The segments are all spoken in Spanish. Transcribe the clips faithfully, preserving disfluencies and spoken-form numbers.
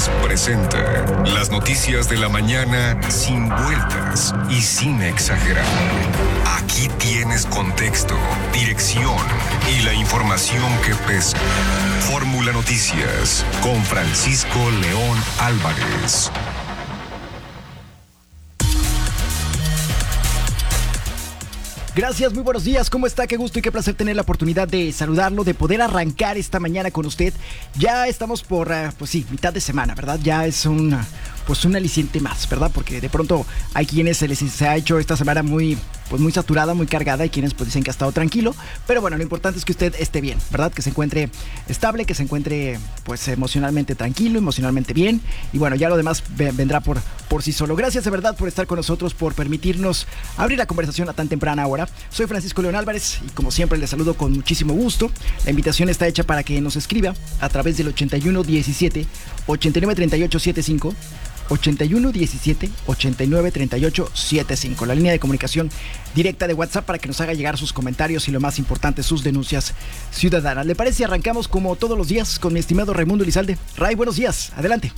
Noticias presenta las noticias de la mañana sin vueltas y sin exagerar. Aquí tienes contexto, dirección y la información que pesa. Fórmula Noticias con Francisco León Álvarez. Gracias, muy buenos días. ¿Cómo está? Qué gusto y qué placer tener la oportunidad de saludarlo, de poder arrancar esta mañana con usted. Ya estamos por, uh, pues sí, mitad de semana, ¿verdad? Ya es un, uh, pues un aliciente más, ¿verdad? Porque de pronto hay quienes se les se ha hecho esta semana muy, pues muy saturada, muy cargada, y quienes pues dicen que ha estado tranquilo. Pero bueno, lo importante es que usted esté bien, ¿verdad? Que se encuentre estable, que se encuentre pues emocionalmente tranquilo, emocionalmente bien. Y bueno, ya lo demás vendrá por, por sí solo. Gracias de verdad por estar con nosotros, por permitirnos abrir la conversación a tan temprana hora. Soy Francisco León Álvarez y como siempre les saludo con muchísimo gusto. La invitación está hecha para que nos escriba a través del ochenta y uno diecisiete ochenta y nueve treinta y ocho setenta y cinco, ochenta y uno diecisiete ochenta y nueve treinta y ocho setenta y cinco, la línea de comunicación directa de WhatsApp para que nos haga llegar sus comentarios y lo más importante, sus denuncias ciudadanas. ¿Le parece? Arrancamos como todos los días con mi estimado Raimundo Elizalde. Ray, buenos días, adelante.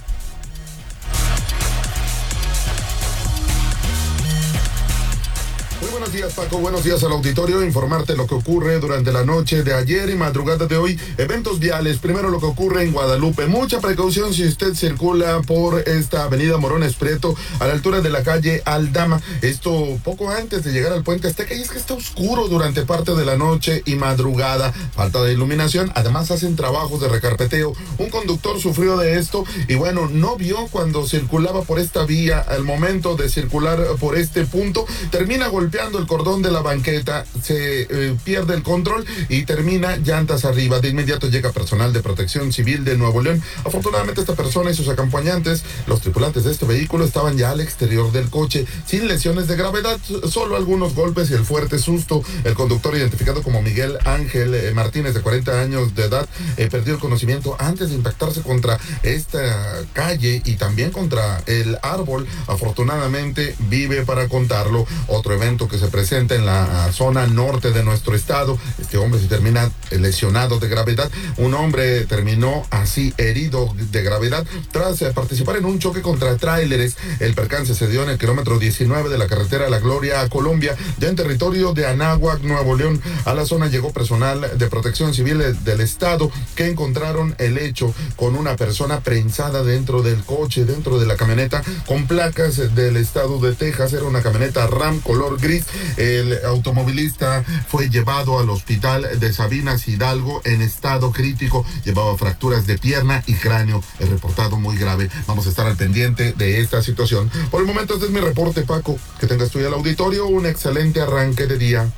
Buenos días, Paco, buenos días al auditorio. Informarte lo que ocurre durante la noche de ayer y madrugada de hoy. Eventos viales, primero lo que ocurre en Guadalupe. Mucha precaución si usted circula por esta avenida Morones Prieto a la altura de la calle Aldama. Esto poco antes de llegar al puente Azteca, y es que está oscuro durante parte de la noche y madrugada. Falta de iluminación, además hacen trabajos de recarpeteo. Un conductor sufrió de esto y bueno, no vio cuando circulaba por esta vía. Al momento de circular por este punto, termina golpeando el cordón de la banqueta, se eh, pierde el control y termina llantas arriba. De inmediato llega personal de Protección Civil de Nuevo León. Afortunadamente esta persona y sus acompañantes, los tripulantes de este vehículo, estaban ya al exterior del coche sin lesiones de gravedad, solo algunos golpes y el fuerte susto. El conductor, identificado como Miguel Ángel eh, Martínez, de cuarenta años de edad, eh, perdió el conocimiento antes de impactarse contra esta calle y también contra el árbol. Afortunadamente vive para contarlo. Otro evento que se presenta en la zona norte de nuestro estado. Este hombre se termina lesionado de gravedad. Un hombre terminó así herido de gravedad tras participar en un choque contra tráileres. El percance se dio en el kilómetro diecinueve de la carretera La Gloria a Colombia, ya en territorio de Anáhuac, Nuevo León. A la zona llegó personal de Protección Civil del estado, que encontraron el hecho con una persona prensada dentro del coche, dentro de la camioneta, con placas del estado de Texas. Era una camioneta Ram color gris. El automovilista fue llevado al hospital de Sabinas Hidalgo en estado crítico. Llevaba fracturas de pierna y cráneo, el reportado muy grave. Vamos a estar al pendiente de esta situación. Por el momento este es mi reporte, Paco. Que tengas tú y el auditorio un excelente arranque de día.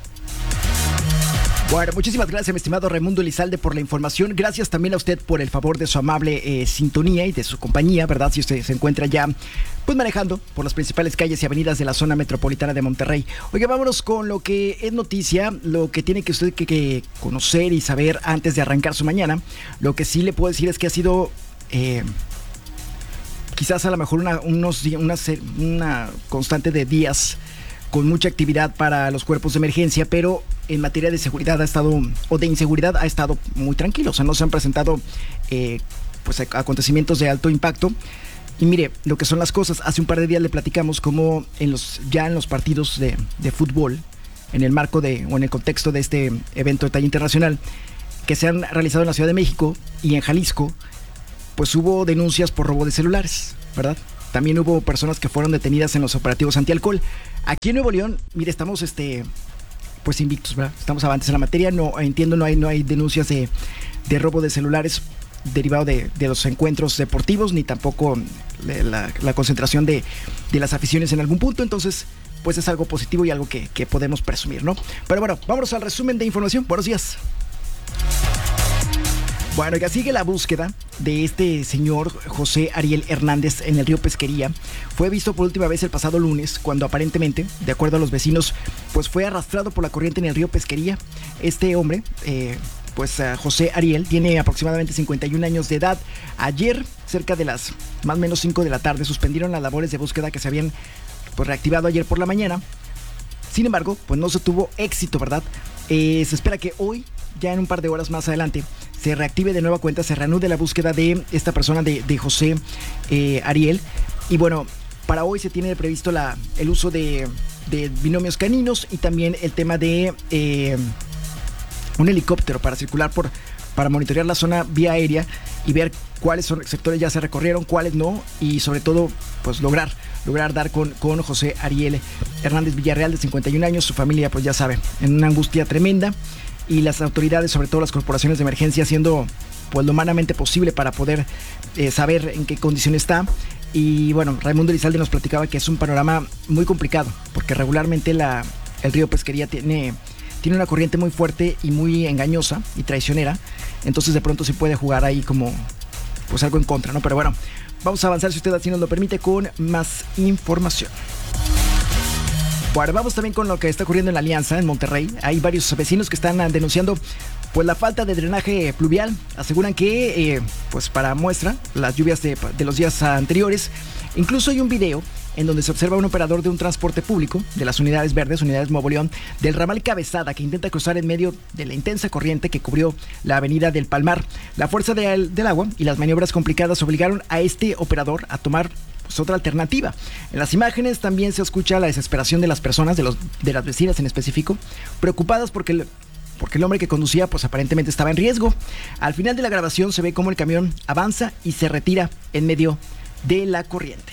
Bueno, muchísimas gracias, mi estimado Raimundo Elizalde, por la información. Gracias también a usted por el favor de su amable eh, sintonía y de su compañía, ¿verdad? Si usted se encuentra ya pues manejando por las principales calles y avenidas de la zona metropolitana de Monterrey. Oiga, vámonos con lo que es noticia, lo que tiene que usted que, que conocer y saber antes de arrancar su mañana. Lo que sí le puedo decir es que ha sido eh, quizás a lo mejor una, unos, una, una constante de días con mucha actividad para los cuerpos de emergencia, pero en materia de seguridad ha estado, o de inseguridad ha estado muy tranquilo. O sea, no se han presentado eh, pues acontecimientos de alto impacto. Y mire, lo que son las cosas, hace un par de días le platicamos cómo en los, ya en los partidos de, de fútbol, en el marco de, o en el contexto de este evento de talla internacional, que se han realizado en la Ciudad de México y en Jalisco, pues hubo denuncias por robo de celulares, ¿verdad? También hubo personas que fueron detenidas en los operativos antialcohol. Aquí en Nuevo León, mire, estamos este, pues invictos, ¿verdad? Estamos avantes en la materia. No entiendo, no hay, no hay denuncias de, de robo de celulares derivado de, de los encuentros deportivos, ni tampoco la, la concentración de, de las aficiones en algún punto. Entonces, pues es algo positivo y algo que, que podemos presumir, ¿no? Pero bueno, vámonos al resumen de información. Buenos días. Bueno, ya sigue la búsqueda de este señor José Ariel Hernández en el río Pesquería. Fue visto por última vez el pasado lunes, cuando aparentemente, de acuerdo a los vecinos, pues fue arrastrado por la corriente en el río Pesquería. Este hombre, eh, pues uh, José Ariel, tiene aproximadamente cincuenta y un años de edad. Ayer, cerca de las más o menos cinco de la tarde, suspendieron las labores de búsqueda que se habían pues reactivado ayer por la mañana. Sin embargo, pues no se tuvo éxito, ¿verdad? Eh, se espera que hoy, ya en un par de horas más adelante, se reactive de nueva cuenta, se reanude la búsqueda de esta persona, de, de José eh, Ariel. Y bueno, para hoy se tiene previsto la, el uso de, de binomios caninos y también el tema de eh, un helicóptero para circular por, para monitorear la zona vía aérea y ver cuáles son, sectores ya se recorrieron, cuáles no, y sobre todo pues lograr, lograr dar con, con José Ariel Hernández Villarreal, de cincuenta y un años, su familia pues ya sabe, en una angustia tremenda, y las autoridades, sobre todo las corporaciones de emergencia, haciendo pues lo humanamente posible para poder eh, saber en qué condición está. Y bueno, Raimundo Elizalde nos platicaba que es un panorama muy complicado, porque regularmente la, el río Pesquería tiene, tiene una corriente muy fuerte y muy engañosa y traicionera, entonces de pronto se puede jugar ahí como pues algo en contra, ¿no? Pero bueno, vamos a avanzar, si usted así nos lo permite, con más información. Bueno, vamos también con lo que está ocurriendo en la Alianza, en Monterrey. Hay varios vecinos que están denunciando pues la falta de drenaje pluvial. Aseguran que, eh, pues para muestra, las lluvias de, de los días anteriores. Incluso hay un video en donde se observa un operador de un transporte público de las unidades verdes, unidades Nuevo León, del ramal Cabezada, que intenta cruzar en medio de la intensa corriente que cubrió la avenida del Palmar. La fuerza de, del agua y las maniobras complicadas obligaron a este operador a tomar pues otra alternativa. En las imágenes también se escucha la desesperación de las personas, de, los, de las vecinas en específico, preocupadas porque el, porque el hombre que conducía pues aparentemente estaba en riesgo. Al final de la grabación se ve cómo el camión avanza y se retira en medio de la corriente.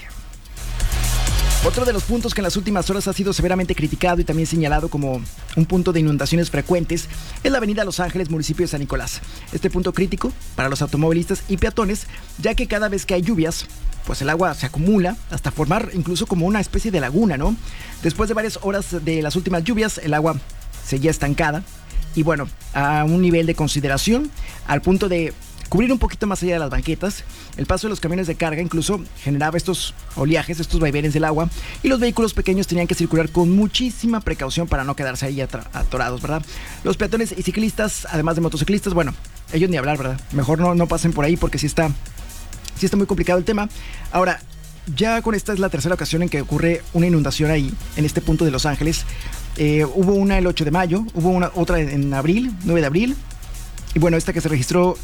Otro de los puntos que en las últimas horas ha sido severamente criticado y también señalado como un punto de inundaciones frecuentes es la avenida Los Ángeles, municipio de San Nicolás. Este punto crítico para los automovilistas y peatones, ya que cada vez que hay lluvias, pues el agua se acumula hasta formar incluso como una especie de laguna, ¿no? Después de varias horas de las últimas lluvias, el agua seguía estancada y bueno, a un nivel de consideración, al punto de cubrir un poquito más allá de las banquetas. El paso de los camiones de carga incluso generaba estos oleajes, estos vaivenes del agua, y los vehículos pequeños tenían que circular con muchísima precaución para no quedarse ahí atorados, ¿verdad? Los peatones y ciclistas, además de motociclistas, bueno, ellos ni hablar, ¿verdad? Mejor no, no pasen por ahí porque sí está, sí está muy complicado el tema. Ahora, ya con esta es la tercera ocasión en que ocurre una inundación ahí, en este punto de Los Ángeles. Eh, hubo una el ocho de mayo, hubo una otra en abril, nueve de abril, y bueno, esta que se registró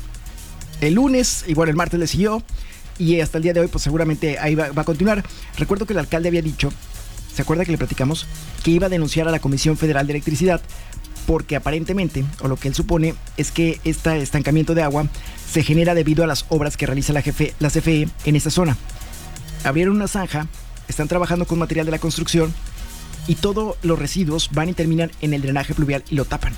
el lunes, igual el martes le siguió, y hasta el día de hoy pues seguramente ahí va, va a continuar. Recuerdo que el alcalde había dicho, ¿se acuerda que le platicamos? Que iba a denunciar a la Comisión Federal de Electricidad, porque aparentemente, o lo que él supone, es que este estancamiento de agua se genera debido a las obras que realiza la, jefe, la C F E en esta zona. Abrieron una zanja, están trabajando con material de la construcción, y todos los residuos van y terminan en el drenaje pluvial y lo tapan.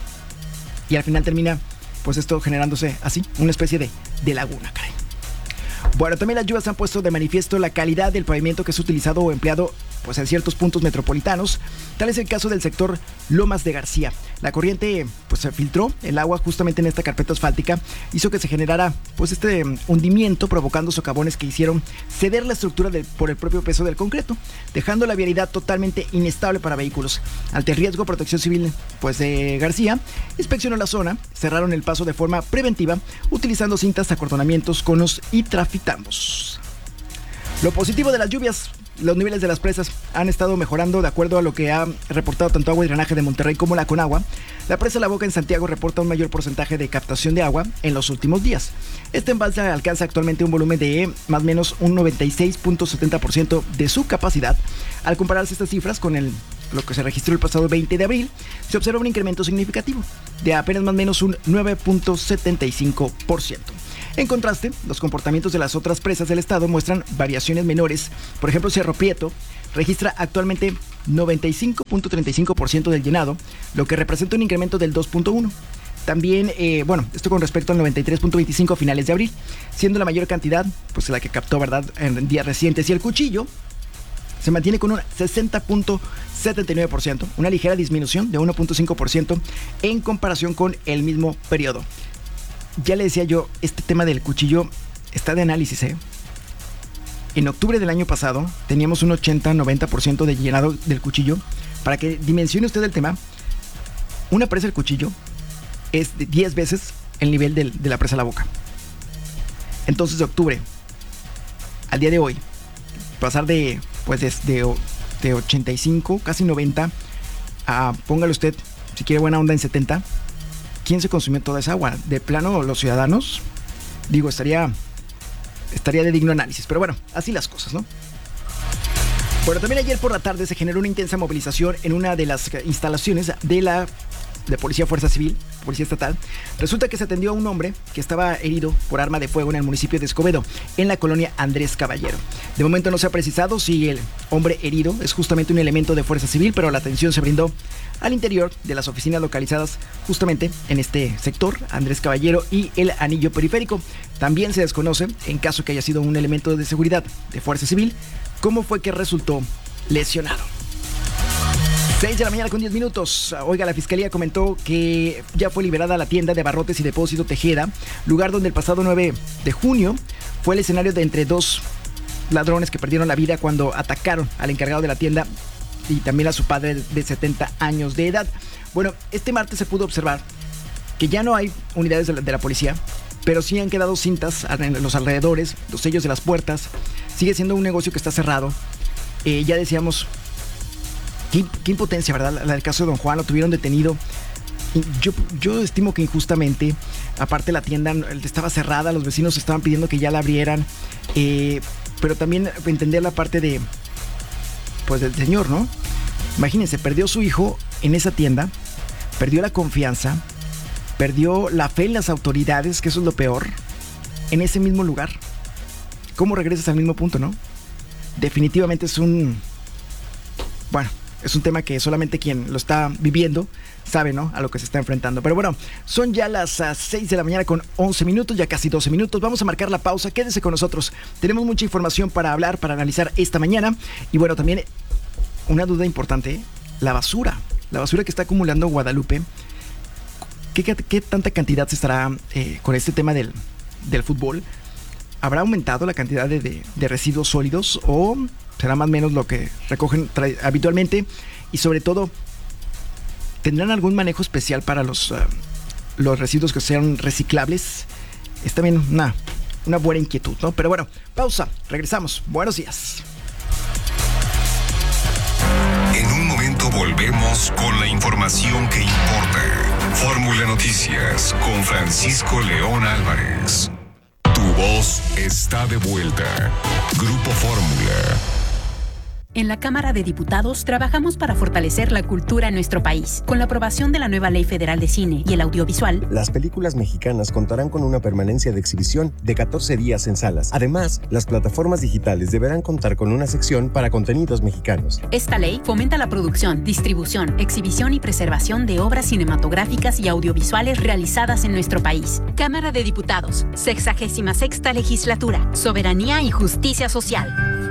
Y al final termina pues esto generándose así, una especie de, de laguna, caray. Bueno, también las lluvias han puesto de manifiesto la calidad del pavimento que es utilizado o empleado pues en ciertos puntos metropolitanos. Tal es el caso del sector Lomas de García. La corriente pues se filtró el agua justamente en esta carpeta asfáltica, hizo que se generara pues este hundimiento, provocando socavones que hicieron ceder la estructura de, por el propio peso del concreto, dejando la vialidad totalmente inestable para vehículos. Ante el riesgo, Protección Civil pues de García inspeccionó la zona, cerraron el paso de forma preventiva utilizando cintas, acortonamientos, conos y trafitambos. Lo positivo de las lluvias: los niveles de las presas han estado mejorando de acuerdo a lo que ha reportado tanto Agua y Drenaje de Monterrey como la Conagua. La presa La Boca en Santiago reporta un mayor porcentaje de captación de agua en los últimos días. Este embalse alcanza actualmente un volumen de más o menos un noventa y seis punto setenta por ciento de su capacidad. Al compararse estas cifras con el, lo que se registró el pasado veinte de abril, se observa un incremento significativo de apenas más o menos un nueve punto setenta y cinco por ciento. En contraste, los comportamientos de las otras presas del estado muestran variaciones menores. Por ejemplo, Cerro Prieto registra actualmente noventa y cinco punto treinta y cinco por ciento del llenado, lo que representa un incremento del dos punto uno por ciento. También, eh, bueno, esto con respecto al noventa y tres punto veinticinco a finales de abril, siendo la mayor cantidad, pues la que captó, ¿verdad?, en días recientes. Y el Cuchillo se mantiene con un sesenta punto setenta y nueve por ciento, una ligera disminución de uno punto cinco por ciento en comparación con el mismo periodo. Ya le decía yo, este tema del Cuchillo está de análisis, ¿eh? En octubre del año pasado teníamos un ochenta a noventa por ciento de llenado del Cuchillo. Para que dimensione usted el tema, una presa del Cuchillo es de diez veces el nivel del, de la presa La Boca. Entonces, de octubre al día de hoy, pasar de, pues de, de, de ochenta y cinco, casi noventa, a, póngale usted, si quiere buena onda, en setenta, ¿quién se consumió toda esa agua? De plano, los ciudadanos, digo, estaría, estaría de digno análisis. Pero bueno, así las cosas, ¿no? Bueno, también ayer por la tarde se generó una intensa movilización en una de las instalaciones de la de Policía Fuerza Civil, Policía Estatal. Resulta que se atendió a un hombre que estaba herido por arma de fuego en el municipio de Escobedo, en la colonia Andrés Caballero. De momento no se ha precisado si el hombre herido es justamente un elemento de Fuerza Civil, pero la atención se brindó al interior de las oficinas localizadas justamente en este sector, Andrés Caballero y el Anillo Periférico. También se desconoce, en caso que haya sido un elemento de seguridad de Fuerza Civil, cómo fue que resultó lesionado. seis de la mañana con diez minutos. Oiga, la Fiscalía comentó que ya fue liberada la tienda de abarrotes y depósito Tejeda, lugar donde el pasado nueve de junio fue el escenario de entre dos ladrones que perdieron la vida cuando atacaron al encargado de la tienda y también a su padre de setenta años de edad. Bueno, este martes se pudo observar que ya no hay unidades de la, de la policía, pero sí han quedado cintas en los alrededores, los sellos de las puertas. Sigue siendo un negocio que está cerrado. Eh, ya decíamos... Qué, qué impotencia, ¿verdad? La, la del caso de Don Juan, lo tuvieron detenido. Yo, yo estimo que injustamente, aparte la tienda estaba cerrada, los vecinos estaban pidiendo que ya la abrieran, eh, pero también entender la parte de, pues del señor, ¿no? Imagínense, perdió su hijo en esa tienda, perdió la confianza, perdió la fe en las autoridades, que eso es lo peor, en ese mismo lugar. ¿Cómo regresas al mismo punto, no? Definitivamente es un... Bueno... Es un tema que solamente quien lo está viviendo sabe, ¿no?, a lo que se está enfrentando. Pero bueno, son ya las uh, seis de la mañana con once minutos, ya casi doce minutos. Vamos a marcar la pausa. Quédese con nosotros. Tenemos mucha información para hablar, para analizar esta mañana. Y bueno, también una duda importante, la basura. La basura que está acumulando Guadalupe. ¿Qué, qué, qué tanta cantidad se estará eh, con este tema del, del fútbol? ¿Habrá aumentado la cantidad de, de, de residuos sólidos o será más o menos lo que recogen habitualmente? Y sobre todo, ¿tendrán algún manejo especial para los, uh, los residuos que sean reciclables? Es también una, una buena inquietud, ¿no? Pero bueno, pausa, regresamos. Buenos días. En un momento volvemos con la información que importa. Fórmula Noticias con Francisco León Álvarez. Tu voz está de vuelta. Grupo Fórmula. En la Cámara de Diputados trabajamos para fortalecer la cultura en nuestro país. Con la aprobación de la nueva Ley Federal de Cine y el Audiovisual, las películas mexicanas contarán con una permanencia de exhibición de catorce días en salas. Además, las plataformas digitales deberán contar con una sección para contenidos mexicanos. Esta ley fomenta la producción, distribución, exhibición y preservación de obras cinematográficas y audiovisuales realizadas en nuestro país. Cámara de Diputados, sexagésima sexta legislatura, soberanía y justicia social.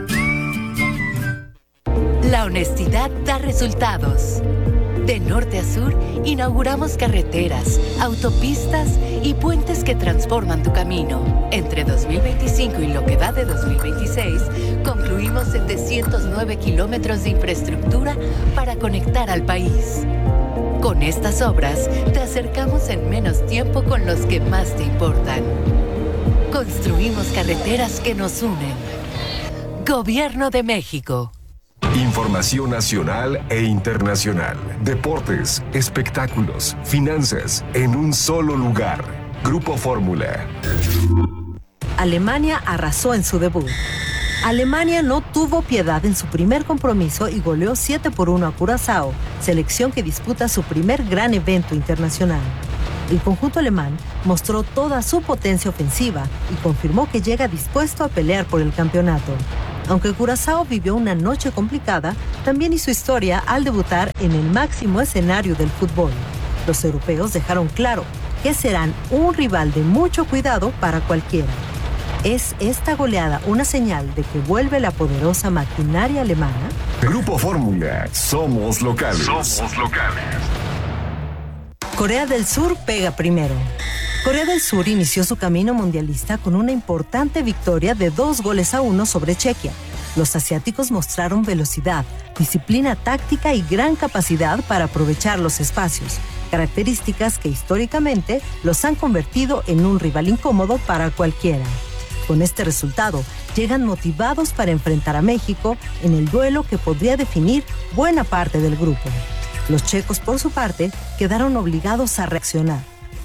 La honestidad da resultados. De norte a sur, inauguramos carreteras, autopistas y puentes que transforman tu camino. Entre dos mil veinticinco y lo que va de dos mil veintiséis, concluimos setecientos nueve kilómetros de infraestructura para conectar al país. Con estas obras, te acercamos en menos tiempo con los que más te importan. Construimos carreteras que nos unen. Gobierno de México. Información nacional e internacional. Deportes, espectáculos, finanzas, en un solo lugar. Grupo Fórmula. Alemania arrasó en su debut. Alemania no tuvo piedad en su primer compromiso y goleó siete por uno a Curazao, selección que disputa su primer gran evento internacional. El conjunto alemán mostró toda su potencia ofensiva y confirmó que llega dispuesto a pelear por el campeonato. Aunque Curazao vivió una noche complicada, también hizo historia al debutar en el máximo escenario del fútbol. Los europeos dejaron claro que serán un rival de mucho cuidado para cualquiera. ¿Es esta goleada una señal de que vuelve la poderosa maquinaria alemana? Grupo Fórmula, somos locales. Somos locales. Corea del Sur pega primero. Corea del Sur inició su camino mundialista con una importante victoria de dos goles a uno sobre Chequia. Los asiáticos mostraron velocidad, disciplina táctica y gran capacidad para aprovechar los espacios, características que históricamente los han convertido en un rival incómodo para cualquiera. Con este resultado, llegan motivados para enfrentar a México en el duelo que podría definir buena parte del grupo. Los checos, por su parte, quedaron obligados a reaccionar.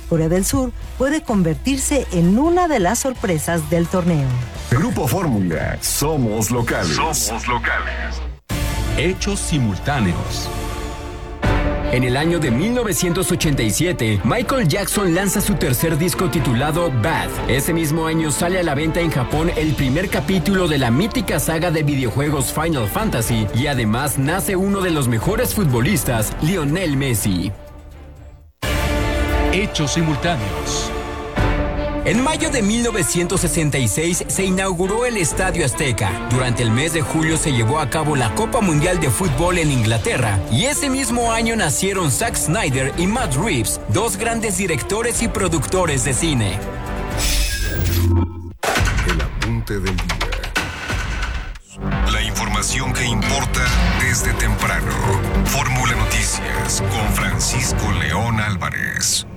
Corea del Sur puede convertirse en una de las sorpresas del torneo. Grupo Fórmula, somos locales. Somos locales. Hechos simultáneos. En el año de mil novecientos ochenta y siete, Michael Jackson lanza su tercer disco titulado Bad. Ese mismo año sale a la venta en Japón el primer capítulo de la mítica saga de videojuegos Final Fantasy y además nace uno de los mejores futbolistas, Lionel Messi. Hechos simultáneos. En mayo de mil novecientos sesenta y seis se inauguró el Estadio Azteca. Durante el mes de julio se llevó a cabo la Copa Mundial de Fútbol en Inglaterra. Y ese mismo año nacieron Zack Snyder y Matt Reeves, dos grandes directores y productores de cine. El apunte del día. La información que importa desde temprano. Fórmula Noticias con Francisco León Álvarez.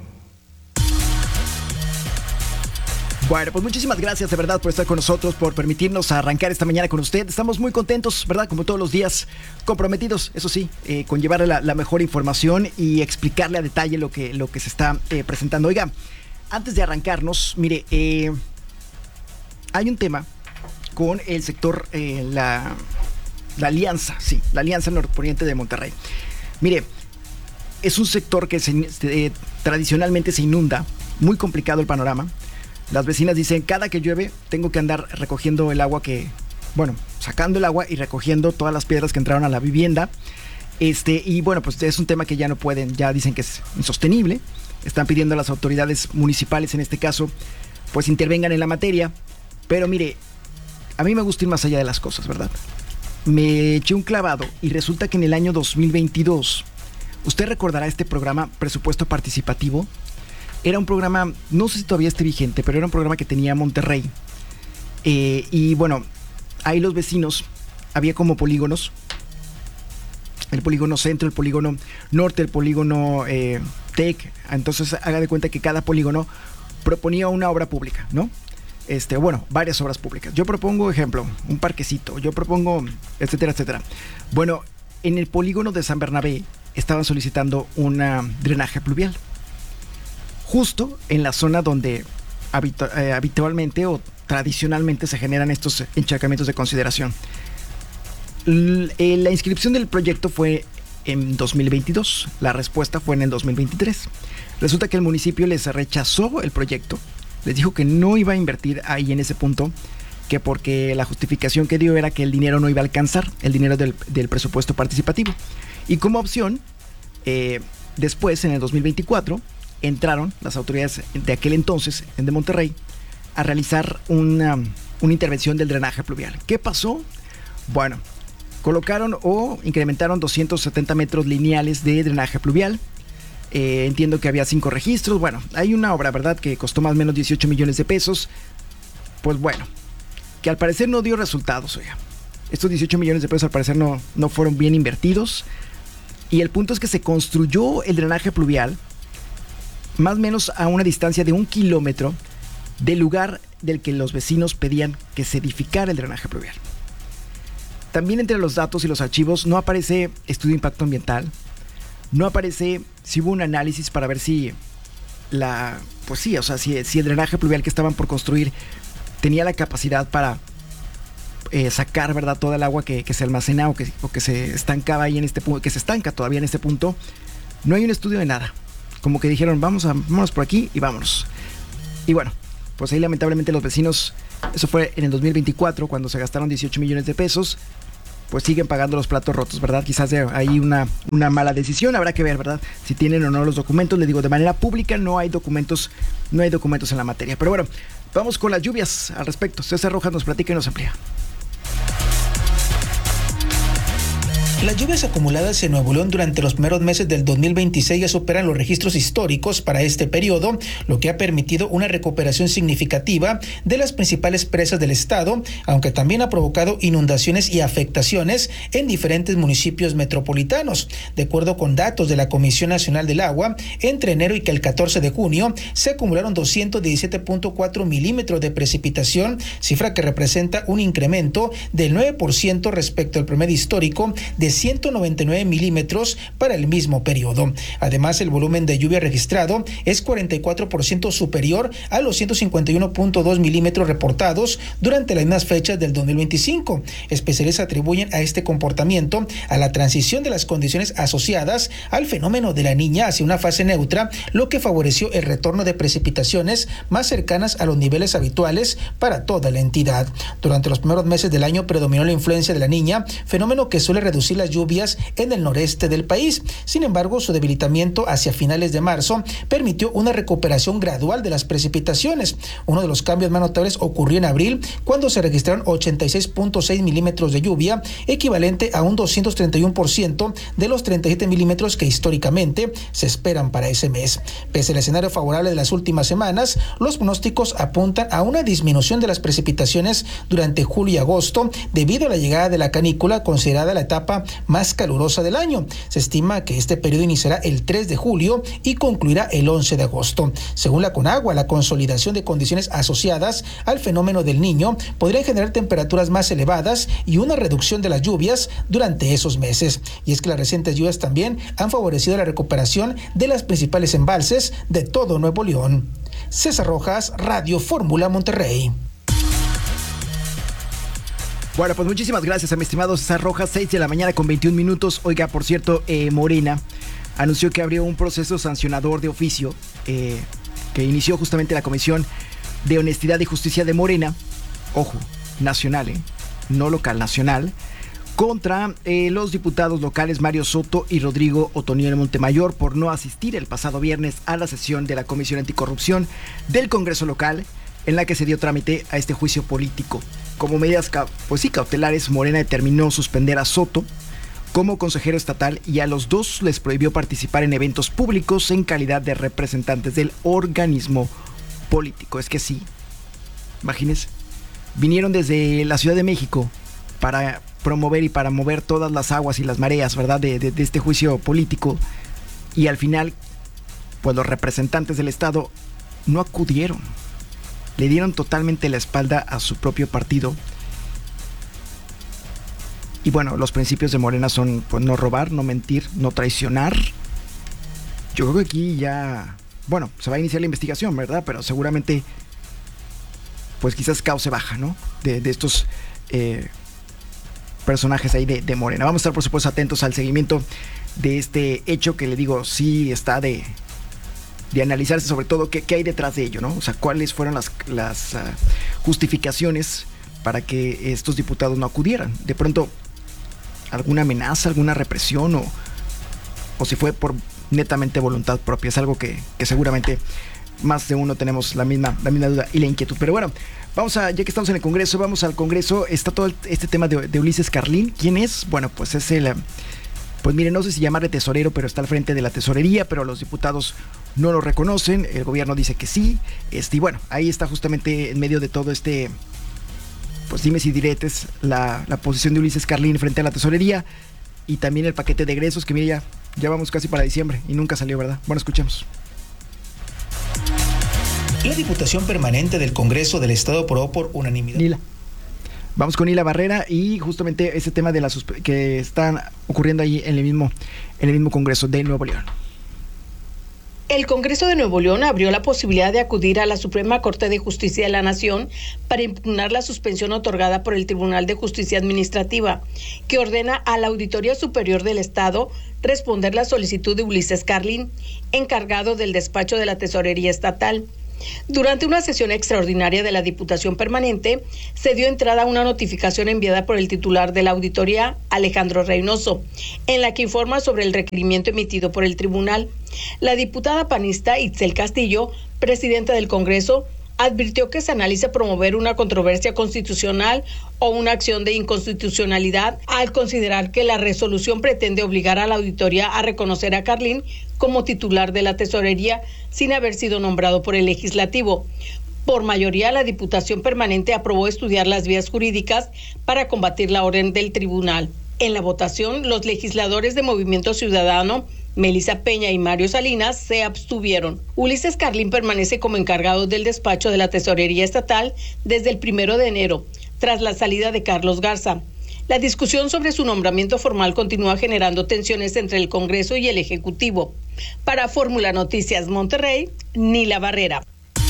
Bueno, pues muchísimas gracias de verdad por estar con nosotros, por permitirnos arrancar esta mañana con usted. Estamos muy contentos, ¿verdad? Como todos los días, comprometidos, eso sí, eh, con llevarle la, la mejor información y explicarle a detalle lo que, lo que se está eh, presentando. Oiga, antes de arrancarnos, mire, eh, hay un tema con el sector, eh, la, la alianza, sí, la Alianza Norponiente de Monterrey. Mire, es un sector que se, eh, tradicionalmente se inunda, muy complicado el panorama. Las vecinas dicen, cada que llueve tengo que andar recogiendo el agua que, bueno, sacando el agua y recogiendo todas las piedras que entraron a la vivienda. Este, y bueno, pues es un tema que ya no pueden, ya dicen que es insostenible. Están pidiendo a las autoridades municipales, en este caso, pues intervengan en la materia. Pero mire, a mí me gusta ir más allá de las cosas, ¿verdad? Me eché un clavado y resulta que en el año dos mil veintidós, usted recordará este programa Presupuesto Participativo. Era un programa, no sé si todavía esté vigente, pero era un programa que tenía Monterrey. Eh, y bueno, ahí los vecinos, había como polígonos. El polígono centro, el polígono norte, el polígono eh, TEC. Entonces haga de cuenta que cada polígono proponía una obra pública, ¿no? Este, bueno, varias obras públicas. Yo propongo, ejemplo, un parquecito. Yo propongo, etcétera, etcétera. Bueno, en el polígono de San Bernabé estaban solicitando un drenaje pluvial. Justo en la zona donde habitu- eh, habitualmente o tradicionalmente se generan estos encharcamientos de consideración. L- eh, la inscripción del proyecto fue en dos mil veintidós, la respuesta fue en el dos mil veintitrés. Resulta que el municipio les rechazó el proyecto, les dijo que no iba a invertir ahí en ese punto, que porque la justificación que dio era que el dinero no iba a alcanzar, el dinero del, del presupuesto participativo. Y como opción, eh, después en el dos mil veinticuatro, entraron las autoridades de aquel entonces, de Monterrey, a realizar una, una intervención del drenaje pluvial. ¿Qué pasó? Bueno, colocaron o incrementaron doscientos setenta metros lineales de drenaje pluvial. Eh, entiendo que había cinco registros. Bueno, hay una obra, ¿verdad?, que costó más o menos dieciocho millones de pesos. Pues bueno, que al parecer no dio resultados, oiga. Estos dieciocho millones de pesos al parecer no, no fueron bien invertidos. Y el punto es que se construyó el drenaje pluvial más o menos a una distancia de un kilómetro del lugar del que los vecinos pedían que se edificara el drenaje pluvial. También entre los datos y los archivos no aparece estudio de impacto ambiental, no aparece si hubo un análisis para ver si la, pues sí, o sea, si, si el drenaje pluvial que estaban por construir tenía la capacidad para eh, sacar, ¿verdad?, toda el agua que, que se almacena o que, o que se estancaba ahí en este punto, que se estanca todavía en este punto. No hay un estudio de nada. Como que dijeron, vamos a, vámonos por aquí y vámonos. Y bueno, pues ahí lamentablemente los vecinos, eso fue en el dos mil veinticuatro, cuando se gastaron dieciocho millones de pesos, pues siguen pagando los platos rotos, ¿verdad? Quizás de ahí una, una mala decisión, habrá que ver, ¿verdad?, si tienen o no los documentos. Le digo, de manera pública no hay documentos, no hay documentos en la materia. Pero bueno, vamos con las lluvias al respecto. César Rojas nos platica y nos amplía. Las lluvias acumuladas en Nuevo León durante los primeros meses del dos mil veintiséis ya superan los registros históricos para este periodo, lo que ha permitido una recuperación significativa de las principales presas del estado, aunque también ha provocado inundaciones y afectaciones en diferentes municipios metropolitanos. De acuerdo con datos de la Comisión Nacional del Agua, entre enero y que el catorce de junio se acumularon doscientos diecisiete punto cuatro milímetros de precipitación, cifra que representa un incremento del nueve por ciento respecto al promedio histórico de de ciento noventa y nueve milímetros para el mismo periodo. Además, el volumen de lluvia registrado es cuarenta y cuatro por ciento superior a los ciento cincuenta y uno punto dos milímetros reportados durante las mismas fechas del dos mil veinticinco. Especialistas atribuyen a este comportamiento a la transición de las condiciones asociadas al fenómeno de la Niña hacia una fase neutra, lo que favoreció el retorno de precipitaciones más cercanas a los niveles habituales para toda la entidad. Durante los primeros meses del año predominó la influencia de la Niña, fenómeno que suele reducir las lluvias en el noreste del país. Sin embargo, su debilitamiento hacia finales de marzo permitió una recuperación gradual de las precipitaciones. Uno de los cambios más notables ocurrió en abril, cuando se registraron ochenta y seis punto seis milímetros de lluvia, equivalente a un doscientos treinta y uno por ciento de los treinta y siete milímetros que históricamente se esperan para ese mes. Pese al escenario favorable de las últimas semanas, los pronósticos apuntan a una disminución de las precipitaciones durante julio y agosto debido a la llegada de la canícula, considerada la etapa más calurosa del año. Se estima que este periodo iniciará el tres de julio y concluirá el once de agosto. Según la Conagua, la consolidación de condiciones asociadas al fenómeno del Niño podría generar temperaturas más elevadas y una reducción de las lluvias durante esos meses. Y es que las recientes lluvias también han favorecido la recuperación de las principales embalses de todo Nuevo León. César Rojas, Radio Fórmula Monterrey. Bueno, pues muchísimas gracias a mi estimado César Rojas, seis de la mañana con veintiún minutos. Oiga, por cierto, eh, Morena anunció que abrió un proceso sancionador de oficio eh, que inició justamente la Comisión de Honestidad y Justicia de Morena, ojo, nacional, eh, no local, nacional, contra eh, los diputados locales Mario Soto y Rodrigo Otoniel Montemayor por no asistir el pasado viernes a la sesión de la Comisión Anticorrupción del Congreso local, en la que se dio trámite a este juicio político. Como medidas pues sí, cautelares, Morena determinó suspender a Soto como consejero estatal y a los dos les prohibió participar en eventos públicos en calidad de representantes del organismo político. Es que sí, imagínense, vinieron desde la Ciudad de México para promover y para mover todas las aguas y las mareas, ¿verdad?, de, de, de este juicio político, y al final, pues los representantes del Estado no acudieron. Le dieron totalmente la espalda a su propio partido. Y bueno, los principios de Morena son pues no robar, no mentir, no traicionar. Yo creo que aquí ya, bueno, se va a iniciar la investigación, ¿verdad? Pero seguramente, pues quizás cause baja, ¿no? De, de estos eh, personajes ahí de, de Morena. Vamos a estar, por supuesto, atentos al seguimiento de este hecho que le digo, sí está de... de analizarse sobre todo qué, qué hay detrás de ello, ¿no? O sea, cuáles fueron las, las uh, justificaciones para que estos diputados no acudieran. De pronto, alguna amenaza, alguna represión o, o si fue por netamente voluntad propia. Es algo que, que seguramente más de uno tenemos la misma, la misma duda y la inquietud. Pero bueno, vamos a, ya que estamos en el Congreso, vamos al Congreso. Está todo este tema de, de Ulises Carlín. ¿Quién es? Bueno, pues es el... Pues miren, no sé si llamarle tesorero, pero está al frente de la tesorería, pero los diputados no lo reconocen, el gobierno dice que sí, este, y bueno, ahí está justamente en medio de todo este, pues dimes y diretes, la, la posición de Ulises Carlín frente a la tesorería, y también el paquete de egresos, que mire, ya, ya vamos casi para diciembre, y nunca salió, ¿verdad? Bueno, escuchemos. La Diputación Permanente del Congreso del Estado aprobó por unanimidad. Nila. Vamos con Nila Barrera y justamente ese tema de la suspe- que están ocurriendo ahí en el mismo en el mismo Congreso de Nuevo León. El Congreso de Nuevo León abrió la posibilidad de acudir a la Suprema Corte de Justicia de la Nación para impugnar la suspensión otorgada por el Tribunal de Justicia Administrativa, que ordena a la Auditoría Superior del Estado responder la solicitud de Ulises Carlín, encargado del despacho de la Tesorería Estatal. Durante una sesión extraordinaria de la Diputación Permanente, se dio entrada a una notificación enviada por el titular de la auditoría, Alejandro Reynoso, en la que informa sobre el requerimiento emitido por el tribunal. La diputada panista Itzel Castillo, presidenta del Congreso, advirtió que se analiza promover una controversia constitucional o una acción de inconstitucionalidad al considerar que la resolución pretende obligar a la auditoría a reconocer a Carlín como titular de la tesorería sin haber sido nombrado por el legislativo. Por mayoría, la Diputación Permanente aprobó estudiar las vías jurídicas para combatir la orden del tribunal. En la votación, los legisladores de Movimiento Ciudadano, Melissa Peña y Mario Salinas, se abstuvieron. Ulises Carlín permanece como encargado del despacho de la Tesorería Estatal desde el primero de enero, tras la salida de Carlos Garza. La discusión sobre su nombramiento formal continúa generando tensiones entre el Congreso y el Ejecutivo. Para Fórmula Noticias Monterrey, Nila Barrera.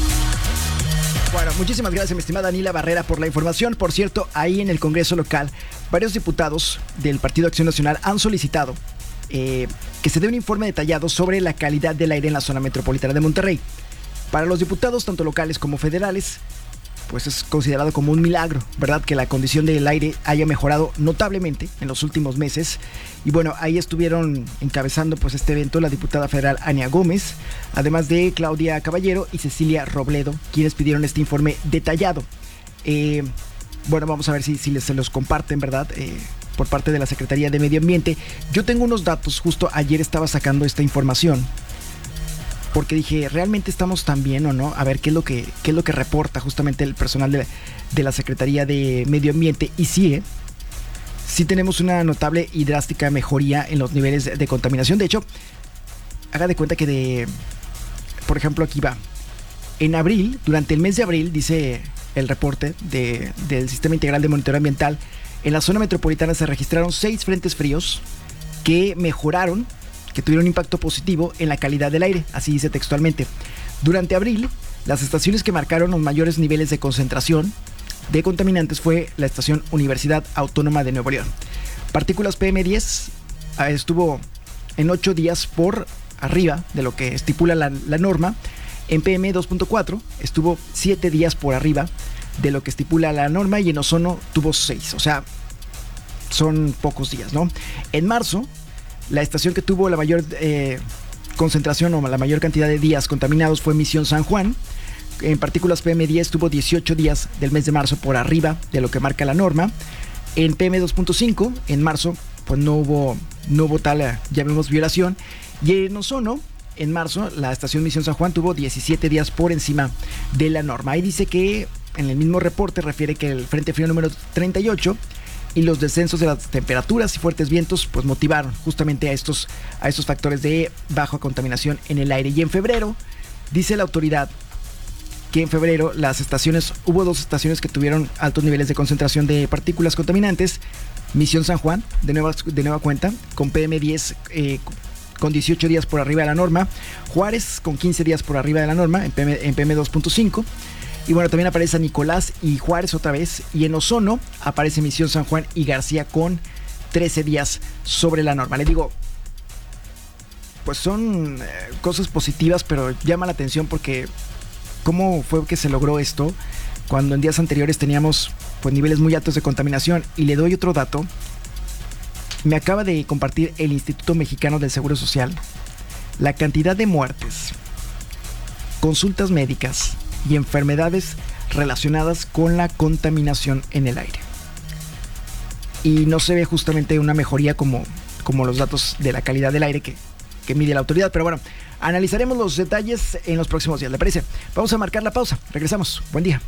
Bueno, muchísimas gracias, mi estimada Nila Barrera, por la información. Por cierto, ahí en el Congreso local, varios diputados del Partido Acción Nacional han solicitado eh, que se dé un informe detallado sobre la calidad del aire en la zona metropolitana de Monterrey. Para los diputados, tanto locales como federales, pues es considerado como un milagro, ¿verdad?, que la condición del aire haya mejorado notablemente en los últimos meses. Y bueno, ahí estuvieron encabezando pues este evento la diputada federal Ania Gómez, además de Claudia Caballero y Cecilia Robledo, quienes pidieron este informe detallado. Eh, bueno, vamos a ver si, si les, se los comparten, ¿verdad?, eh, por parte de la Secretaría de Medio Ambiente. Yo tengo unos datos, justo ayer estaba sacando esta información, porque dije, ¿realmente estamos tan bien o no? A ver qué es lo que, qué es lo que reporta justamente el personal de la, de la Secretaría de Medio Ambiente. Y sí, ¿eh? sí tenemos una notable y drástica mejoría en los niveles de, de contaminación. De hecho, haga de cuenta que de, por ejemplo, aquí va. En abril, durante el mes de abril, dice el reporte de, del Sistema Integral de Monitoreo Ambiental, en la zona metropolitana se registraron seis frentes fríos que mejoraron, que tuvieron un impacto positivo en la calidad del aire, así dice textualmente. Durante abril, las estaciones que marcaron los mayores niveles de concentración de contaminantes fue la estación Universidad Autónoma de Nuevo León. Partículas P M diez estuvo en ocho días por arriba de lo que estipula la, la norma. En P M dos punto cuatro estuvo siete días por arriba de lo que estipula la norma, y en ozono tuvo seis, o sea, son pocos días, ¿no? En marzo, la estación que tuvo la mayor eh, concentración o la mayor cantidad de días contaminados fue Misión San Juan. En partículas P M diez tuvo dieciocho días del mes de marzo por arriba de lo que marca la norma. En P M dos punto cinco, en marzo, pues no hubo, no hubo tal, llamemos, violación. Y en ozono, en marzo, la estación Misión San Juan tuvo diecisiete días por encima de la norma. Ahí dice que en el mismo reporte refiere que el Frente Frío número treinta y ocho y los descensos de las temperaturas y fuertes vientos pues motivaron justamente a estos, a estos factores de baja contaminación en el aire. Y en febrero, dice la autoridad que en febrero las estaciones, hubo dos estaciones que tuvieron altos niveles de concentración de partículas contaminantes. Misión San Juan, de nueva, de nueva cuenta, con P M diez eh, con dieciocho días por arriba de la norma. Juárez con quince días por arriba de la norma en P M, en P M dos punto cinco. Y bueno, también aparece San Nicolás y Juárez otra vez. Y en ozono aparece Misión San Juan y García con trece días sobre la norma. Les digo, pues son eh, cosas positivas, pero llama la atención porque ¿cómo fue que se logró esto cuando en días anteriores teníamos pues niveles muy altos de contaminación? Y le doy otro dato. Me acaba de compartir el Instituto Mexicano del Seguro Social la cantidad de muertes, consultas médicas y enfermedades relacionadas con la contaminación en el aire. Y no se ve justamente una mejoría como, como los datos de la calidad del aire que, que mide la autoridad. Pero bueno, analizaremos los detalles en los próximos días, ¿le parece? Vamos a marcar la pausa. Regresamos. Buen día.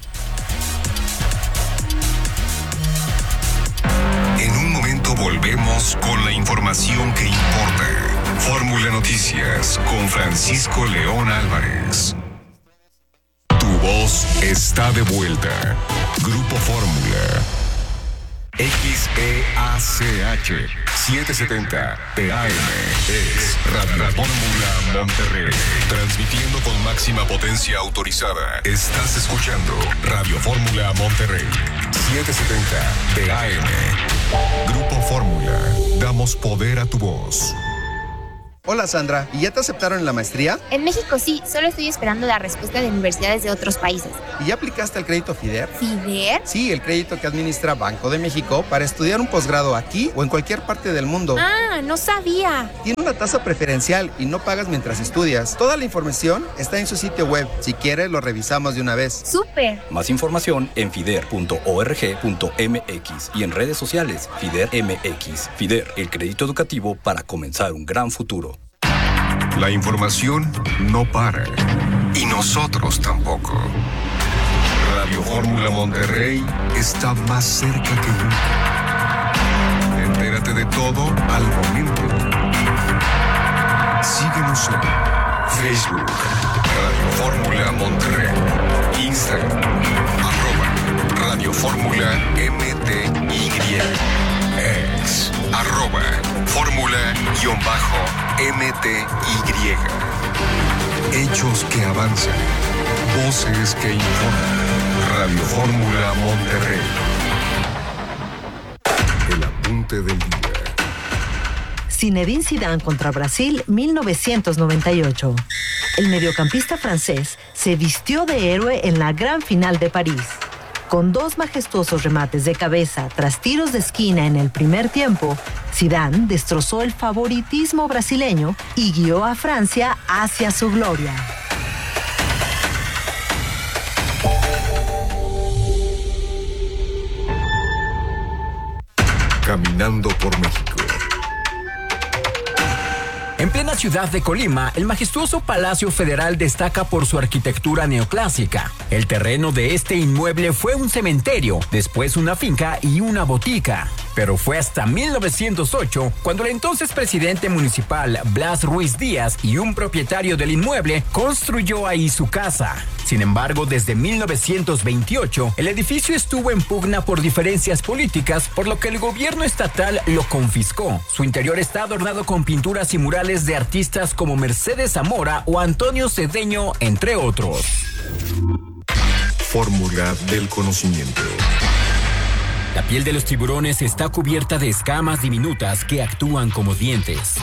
En un momento volvemos con la información que importa. Fórmula Noticias con Francisco León Álvarez. Tu voz está de vuelta. Grupo Fórmula. X E A C H setecientos setenta P A M es Radio Fórmula Monterrey. Transmitiendo con máxima potencia autorizada. Estás escuchando Radio Fórmula Monterrey. setecientos setenta P A M. Grupo Fórmula. Damos poder a tu voz. Hola Sandra, ¿y ya te aceptaron en la maestría? En México sí, solo estoy esperando la respuesta de universidades de otros países. ¿Y ya aplicaste el crédito FIDER? ¿FIDER? Sí, el crédito que administra Banco de México para estudiar un posgrado aquí o en cualquier parte del mundo. Ah, no sabía. Tiene una tasa preferencial y no pagas mientras estudias. Toda la información está en su sitio web. Si quieres, lo revisamos de una vez. ¡Súper! Más información en fider punto org punto m x y en redes sociales FIDER M X. FIDER, el crédito educativo para comenzar un gran futuro. La información no para. Y nosotros tampoco. Radio Fórmula Monterrey está más cerca que nunca. Entérate de todo al momento. Síguenos en Facebook, Radio Fórmula Monterrey, Instagram, arroba Radio Fórmula M T Y. Ex arroba Fórmula guión bajo M T Y. Hechos que avanzan. Voces que informan. Radio Fórmula Monterrey. El apunte del día. Zinedine Zidane contra Brasil, mil novecientos noventa y ocho. El mediocampista francés se vistió de héroe en la gran final de París. Con dos majestuosos remates de cabeza tras tiros de esquina en el primer tiempo, Zidane destrozó el favoritismo brasileño y guió a Francia hacia su gloria. Caminando por México. En plena ciudad de Colima, el majestuoso Palacio Federal destaca por su arquitectura neoclásica. El terreno de este inmueble fue un cementerio, después una finca y una botica. Pero fue hasta mil novecientos ocho cuando el entonces presidente municipal Blas Ruiz Díaz y un propietario del inmueble construyó ahí su casa. Sin embargo, desde mil novecientos veintiocho, el edificio estuvo en pugna por diferencias políticas, por lo que el gobierno estatal lo confiscó. Su interior está adornado con pinturas y murales de artistas como Mercedes Zamora o Antonio Cedeño, entre otros. Fórmula del conocimiento. La piel de los tiburones está cubierta de escamas diminutas que actúan como dientes.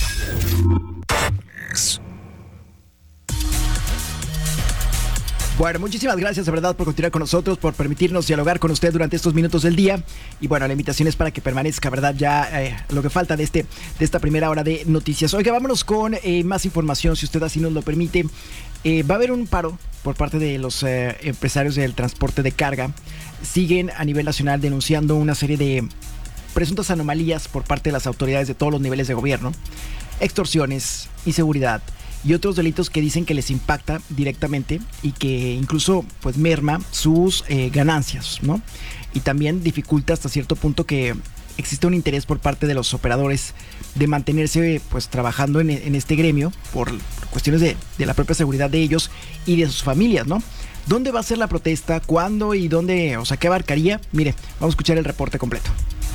Bueno, muchísimas gracias de verdad por continuar con nosotros, por permitirnos dialogar con usted durante estos minutos del día. Y bueno, la invitación es para que permanezca, ¿verdad? Ya eh, lo que falta de este de esta primera hora de noticias. Oiga, vámonos con eh, más información, si usted así nos lo permite. Eh, va a haber un paro por parte de los eh, empresarios del transporte de carga. Siguen a nivel nacional denunciando una serie de presuntas anomalías por parte de las autoridades de todos los niveles de gobierno, extorsiones, inseguridad y otros delitos que dicen que les impacta directamente y que incluso pues merma sus eh, ganancias, ¿no? Y también dificulta hasta cierto punto que existe un interés por parte de los operadores de mantenerse pues trabajando en, en este gremio por cuestiones de, de la propia seguridad de ellos y de sus familias, ¿no? ¿Dónde va a ser la protesta? ¿Cuándo? ¿Y dónde? O sea, ¿qué abarcaría? Mire, vamos a escuchar el reporte completo.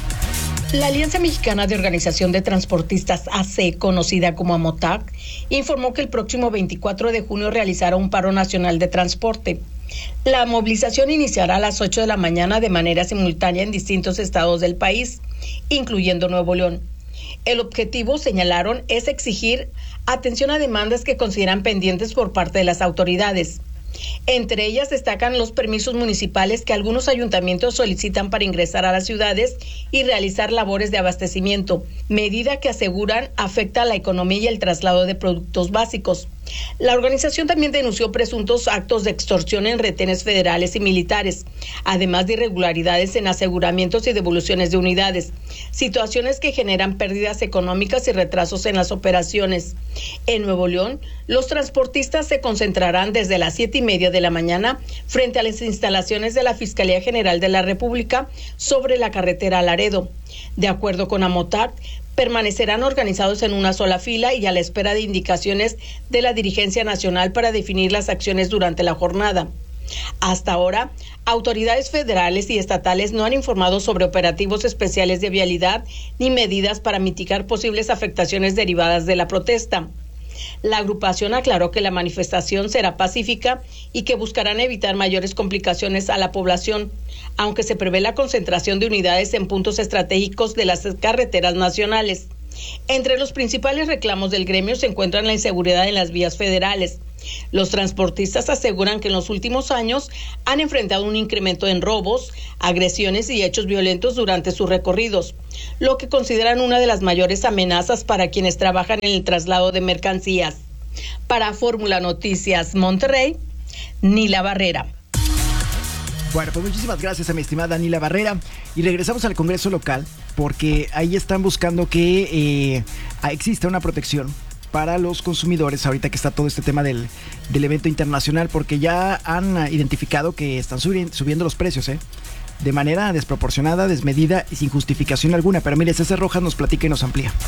La Alianza Mexicana de Organización de Transportistas A C, conocida como AMOTAC, informó que el próximo veinticuatro de junio realizará un paro nacional de transporte. La movilización iniciará a las ocho de la mañana de manera simultánea en distintos estados del país, incluyendo Nuevo León. El objetivo, señalaron, es exigir atención a demandas que consideran pendientes por parte de las autoridades. Entre ellas destacan los permisos municipales que algunos ayuntamientos solicitan para ingresar a las ciudades y realizar labores de abastecimiento, medida que aseguran afecta a la economía y el traslado de productos básicos. La organización también denunció presuntos actos de extorsión en retenes federales y militares, además de irregularidades en aseguramientos y devoluciones de unidades, situaciones que generan pérdidas económicas y retrasos en las operaciones. En Nuevo León, los transportistas se concentrarán desde las siete y media de la mañana frente a las instalaciones de la Fiscalía General de la República sobre la carretera Laredo. De acuerdo con AMOTAC, permanecerán organizados en una sola fila y a la espera de indicaciones de la dirigencia nacional para definir las acciones durante la jornada. Hasta ahora, autoridades federales y estatales no han informado sobre operativos especiales de vialidad ni medidas para mitigar posibles afectaciones derivadas de la protesta. La agrupación aclaró que la manifestación será pacífica y que buscarán evitar mayores complicaciones a la población, aunque se prevé la concentración de unidades en puntos estratégicos de las carreteras nacionales. Entre los principales reclamos del gremio se encuentran la inseguridad en las vías federales. Los transportistas aseguran que en los últimos años han enfrentado un incremento en robos, agresiones y hechos violentos durante sus recorridos, lo que consideran una de las mayores amenazas para quienes trabajan en el traslado de mercancías. Para Fórmula Noticias Monterrey, Nila Barrera. Bueno, pues muchísimas gracias a mi estimada Nila Barrera. Y regresamos al Congreso local, porque ahí están buscando que eh, exista una protección para los consumidores, ahorita que está todo este tema del, del evento internacional, porque ya han identificado que están subi- subiendo los precios, ¿eh? de manera desproporcionada, desmedida y sin justificación alguna. Pero mire, César Rojas nos platica y nos amplía.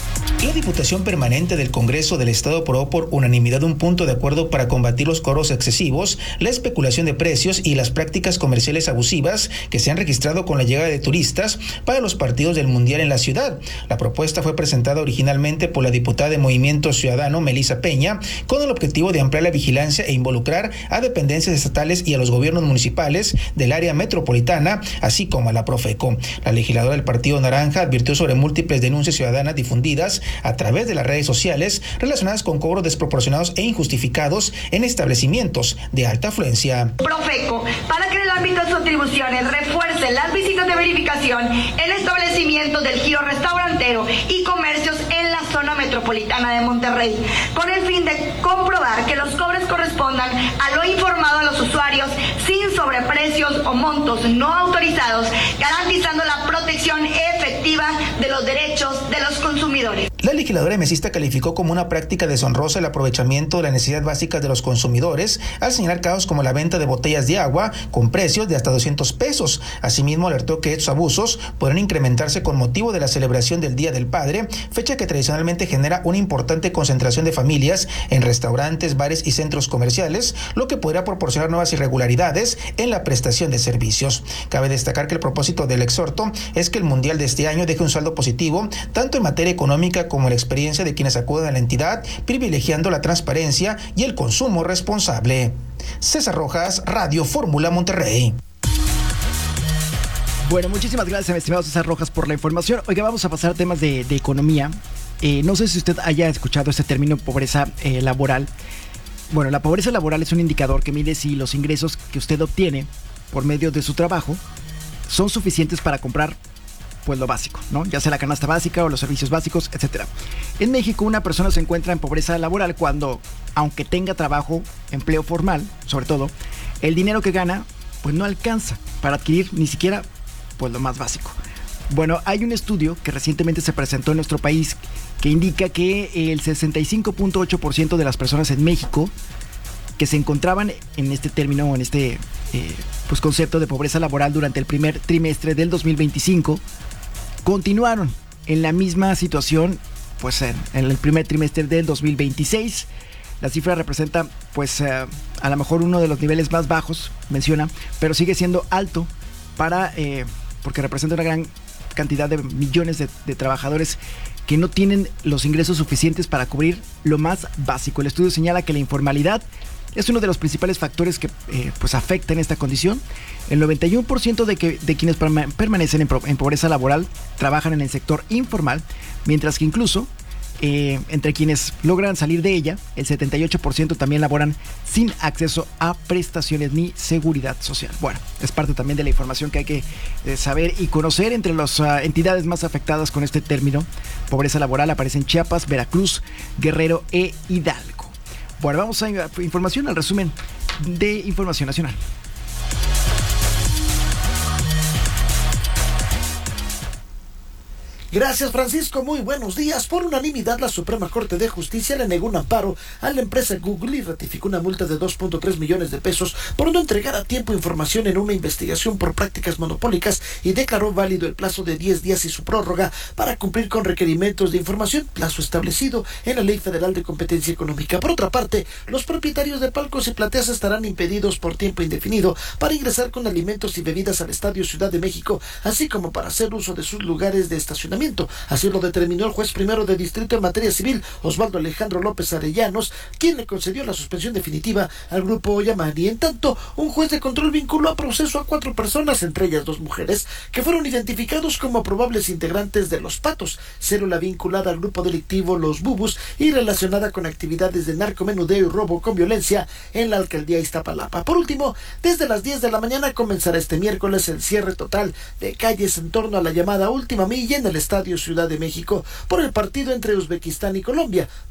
La Diputación Permanente del Congreso del Estado aprobó por unanimidad un punto de acuerdo para combatir los cobros excesivos, la especulación de precios y las prácticas comerciales abusivas que se han registrado con la llegada de turistas para los partidos del Mundial en la ciudad. La propuesta fue presentada originalmente por la diputada de Movimiento Ciudadano, Melissa Peña, con el objetivo de ampliar la vigilancia e involucrar a dependencias estatales y a los gobiernos municipales del área metropolitana, así como a la Profeco. La legisladora del Partido Naranja advirtió sobre múltiples denuncias ciudadanas difundidas a través de las redes sociales relacionadas con cobros desproporcionados e injustificados en establecimientos de alta afluencia. Profeco, para que en el ámbito de sus atribuciones refuercen las visitas de verificación en establecimientos del giro restaurantero y comercios en la zona metropolitana de Monterrey, con el fin de comprobar que los cobros correspondan a lo informado a los usuarios sin sobreprecios o montos no autorizados, garantizando la protección efectiva de los derechos de los consumidores. La legisladora mesista calificó como una práctica deshonrosa el aprovechamiento de las necesidades básicas de los consumidores al señalar casos como la venta de botellas de agua con precios de hasta doscientos pesos. Asimismo, alertó que estos abusos podrán incrementarse con motivo de la celebración del Día del Padre, fecha que tradicionalmente genera una importante concentración de familias en restaurantes, bares y centros comerciales, lo que podría proporcionar nuevas irregularidades en la prestación de servicios. Cabe destacar que el propósito del exhorto es que el Mundial de este año deje un saldo positivo, tanto en materia económica como la experiencia de quienes acuden a la entidad, privilegiando la transparencia y el consumo responsable. César Rojas, Radio Fórmula Monterrey. Bueno, muchísimas gracias, mi estimado César Rojas, por la información. Oiga, vamos a pasar a temas de, de economía. Eh, no sé si usted haya escuchado este término pobreza eh, laboral. Bueno, la pobreza laboral es un indicador que mide si los ingresos que usted obtiene por medio de su trabajo son suficientes para comprar pues lo básico, ¿no? Ya sea la canasta básica o los servicios básicos, etcétera. En México, una persona se encuentra en pobreza laboral cuando, aunque tenga trabajo, empleo formal, sobre todo, el dinero que gana, pues no alcanza para adquirir ni siquiera, pues lo más básico. Bueno, hay un estudio que recientemente se presentó en nuestro país que indica que el sesenta y cinco punto ocho por ciento de las personas en México que se encontraban en este término, en este eh, pues concepto de pobreza laboral durante el primer trimestre del dos mil veinticinco, continuaron en la misma situación pues en, en el primer trimestre del dos mil veintiséis. La cifra representa pues uh, a lo mejor uno de los niveles más bajos, menciona, pero sigue siendo alto para eh, porque representa una gran cantidad de millones de, de trabajadores que no tienen los ingresos suficientes para cubrir lo más básico. El estudio señala que la informalidad es uno de los principales factores que eh, pues afectan esta condición. El noventa y uno por ciento de, que, de quienes perma- permanecen en, pro- en pobreza laboral trabajan en el sector informal, mientras que incluso eh, entre quienes logran salir de ella, el setenta y ocho por ciento también laboran sin acceso a prestaciones ni seguridad social. Bueno, es parte también de la información que hay que eh, saber y conocer. Entre las uh, entidades más afectadas con este término, pobreza laboral, aparecen Chiapas, Veracruz, Guerrero e Hidalgo. Bueno, vamos a información, al resumen de Información Nacional. Gracias, Francisco. Muy buenos días. Por unanimidad, la Suprema Corte de Justicia le negó un amparo a la empresa Google y ratificó una multa de dos punto tres millones de pesos por no entregar a tiempo información en una investigación por prácticas monopólicas y declaró válido el plazo de diez días y su prórroga para cumplir con requerimientos de información, plazo establecido en la Ley Federal de Competencia Económica. Por otra parte, los propietarios de palcos y plateas estarán impedidos por tiempo indefinido para ingresar con alimentos y bebidas al Estadio Ciudad de México, así como para hacer uso de sus lugares de estacionamiento. Así lo determinó el juez primero de distrito en materia civil, Osvaldo Alejandro López Arellanos, quien le concedió la suspensión definitiva al grupo Yamani. En tanto, un juez de control vinculó a proceso a cuatro personas, entre ellas dos mujeres, que fueron identificados como probables integrantes de Los Patos, célula vinculada al grupo delictivo Los Bubus y relacionada con actividades de narcomenudeo y robo con violencia en la alcaldía Iztapalapa. Por último, desde las diez de la mañana comenzará este miércoles el cierre total de calles en torno a la llamada última milla en el Estadio Ciudad de México por el partido entre Uzbekistán y Colombia.